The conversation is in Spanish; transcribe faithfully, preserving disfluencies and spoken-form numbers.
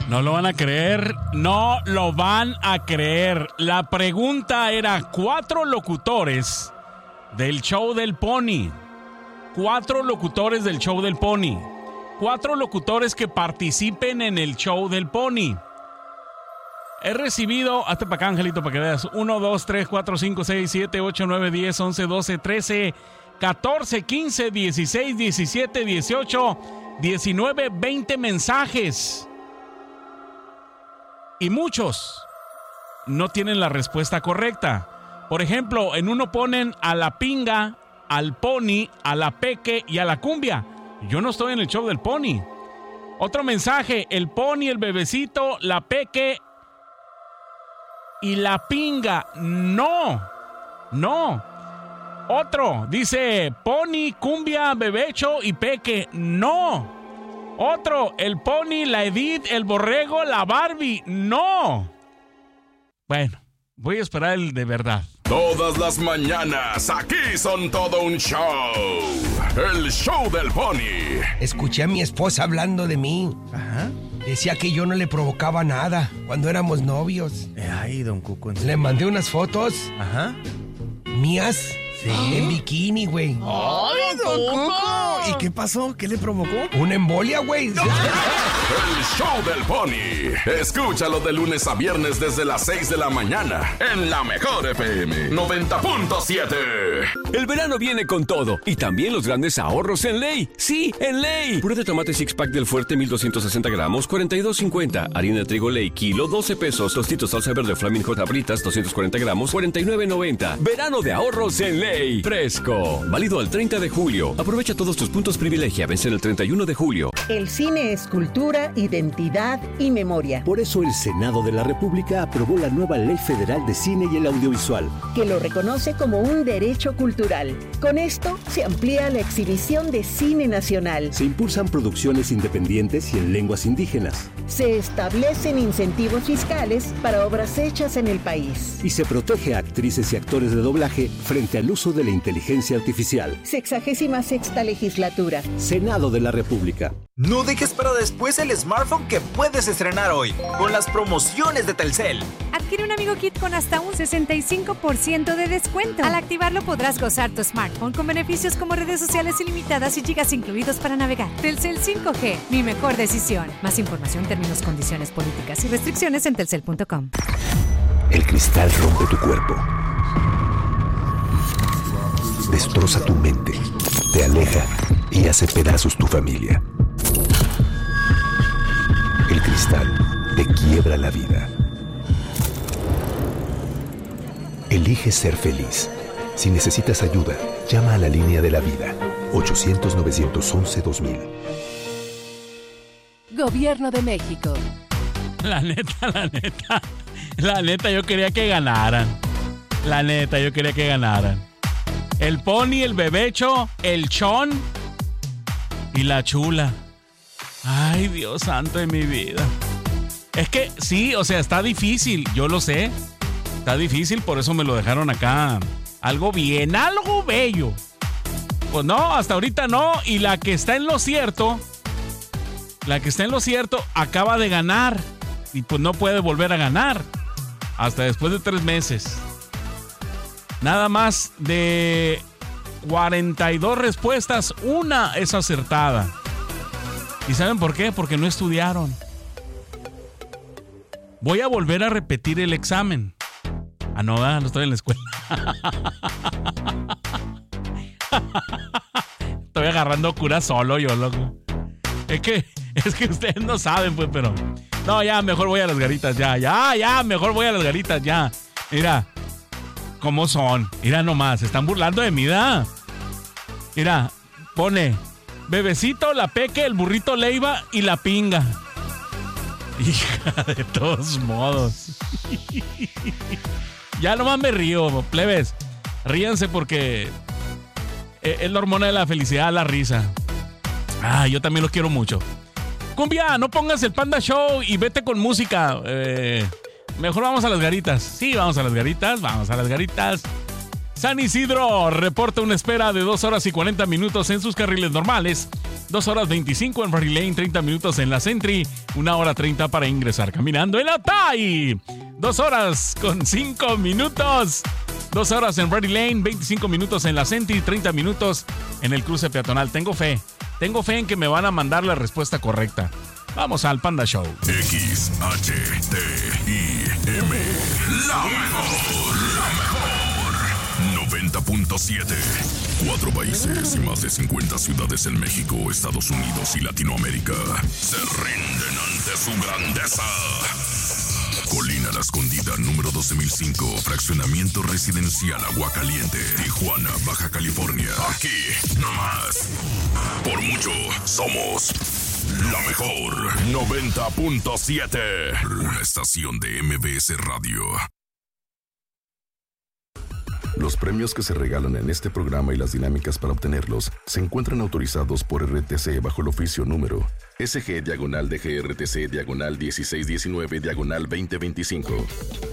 No lo van a creer, no lo van a creer. La pregunta era cuatro locutores del show del Pony. Cuatro locutores del show del Pony. Cuatro locutores que participen en el show del Pony. He recibido, hazte para acá, Angelito, para que veas. uno, dos, tres, cuatro, cinco, seis, siete, ocho, nueve, diez, once, doce, trece, catorce, quince, dieciséis, diecisiete, dieciocho, diecinueve, veinte mensajes. Y muchos no tienen la respuesta correcta. Por ejemplo, en uno ponen a la pinga, al Pony, a la peque y a la cumbia. Yo no estoy en el show del Pony. Otro mensaje, el Pony, el bebecito, la peque y la pinga. No, no. Otro, dice Pony, cumbia, bebecho y peque. No. Otro, el Pony, la Edith, el borrego, la Barbie. ¡No! Bueno, voy a esperar el de verdad. Todas las mañanas, aquí son todo un show. El show del Pony. Escuché a mi esposa hablando de mí. Ajá. Decía que yo no le provocaba nada cuando éramos novios. Ay, don Cuco. Le mandé unas fotos. Ajá. Mías. Sí. En bikini, güey. ¡Ay, don Cuco! ¿Y qué pasó? ¿Qué le provocó? Una embolia, güey. El show del Pony. Escúchalo de lunes a viernes desde las seis de la mañana en la mejor F M noventa punto siete. El verano viene con todo y también los grandes ahorros en Ley. Sí, en Ley. Puré de tomate six pack del Fuerte mil doscientos sesenta gramos, cuarenta y dos cincuenta. Harina de trigo Ley kilo, doce pesos. Tostitos salsa verde Flaming Hot Abritas, doscientos cuarenta gramos, cuarenta y nueve noventa. Verano de ahorros en Ley. Fresco. Válido al treinta de julio. Aprovecha todos tus puntos privilegia. Vence el treinta y uno de julio. El cine es cultura, identidad y memoria. Por eso el Senado de la República aprobó la nueva Ley Federal de Cine y el Audiovisual, que lo reconoce como un derecho cultural. Con esto se amplía la exhibición de cine nacional. Se impulsan producciones independientes y en lenguas indígenas. Se establecen incentivos fiscales para obras hechas en el país. Y se protege a actrices y actores de doblaje frente al uso de la inteligencia artificial. Sexagésima sexta legislatura. Senado de la República. No dejes para después el smartphone que puedes estrenar hoy con las promociones de Telcel. Adquiere un Amigo Kit con hasta un sesenta y cinco por ciento de descuento. Al activarlo podrás gozar tu smartphone con beneficios como redes sociales ilimitadas y gigas incluidos para navegar. Telcel cinco G, mi mejor decisión. Más información, términos, condiciones, políticas y restricciones en telcel punto com. El cristal rompe tu cuerpo. Destroza tu mente, te aleja y hace pedazos tu familia. El cristal te quiebra la vida. Elige ser feliz. Si necesitas ayuda, llama a la línea de la vida. ochocientos, novecientos once, dos mil. Gobierno de México. La neta, la neta. La neta, yo quería que ganaran. La neta, yo quería que ganaran. El Pony, el bebecho, el chon y la chula. Ay, Dios santo de mi vida. Es que sí, o sea, está difícil, yo lo sé. Está difícil, por eso me lo dejaron acá. Algo bien, algo bello. Pues no, hasta ahorita no. Y la que está en lo cierto, la que está en lo cierto acaba de ganar. Y pues no puede volver a ganar hasta después de tres meses. Nada más de cuarenta y dos respuestas, una es acertada. ¿Y saben por qué? Porque no estudiaron. Voy a volver a repetir el examen. Ah, no, no estoy en la escuela. Estoy agarrando cura solo yo, loco. Es que, es que ustedes no saben, pues, pero... No, ya, mejor voy a las garitas, ya, ya, ya, mejor voy a las garitas, ya. Mira... ¿Cómo son? Mira nomás, se están burlando de mí, ¿da? Mira, pone bebecito, la peque, el burrito Leiva y la pinga. Hija, de todos modos. Ya nomás me río, plebes. Ríanse porque es la hormona de la felicidad, la risa. Ah, yo también los quiero mucho. Cumbia, no pongas el Panda Show y vete con música. Eh... Mejor vamos a las garitas. Sí, vamos a las garitas, vamos a las garitas. San Isidro reporta una espera de dos horas y cuarenta minutos en sus carriles normales dos horas veinticinco en Ready Lane, treinta minutos en la Sentry, una hora treinta para ingresar caminando en la T A I. Dos horas con cinco minutos. Dos horas en Ready Lane, veinticinco minutos en la Sentry, treinta minutos en el cruce peatonal. Tengo fe. Tengo fe en que me van a mandar la respuesta correcta. Vamos al Panda Show. X H T I M. La mejor. La mejor. noventa punto siete. Cuatro países y más de cincuenta ciudades en México, Estados Unidos y Latinoamérica se rinden ante su grandeza. Colina La Escondida, número doce mil cinco, fraccionamiento residencial Aguacaliente, Tijuana, Baja California. Aquí, nomás. Por mucho, somos la mejor. noventa punto siete. Una estación de M B S Radio. Los premios que se regalan en este programa y las dinámicas para obtenerlos se encuentran autorizados por R T C bajo el oficio número S G diagonal D G R T C diagonal dieciséis diecinueve diagonal veinte veinticinco.